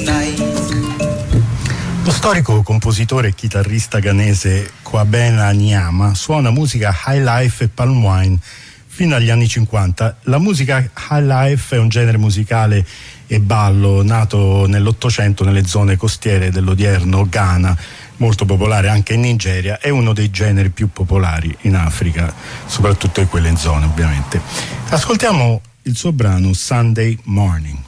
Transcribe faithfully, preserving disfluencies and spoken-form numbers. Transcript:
Lo storico compositore e chitarrista ghanese Kwabena Nyama suona musica high life e palm wine fino agli anni cinquanta. La musica high life è un genere musicale e ballo nato nell'Ottocento nelle zone costiere dell'odierno Ghana, molto popolare anche in Nigeria, è uno dei generi più popolari in Africa, soprattutto in quelle zone ovviamente. Ascoltiamo il suo brano Sunday Morning.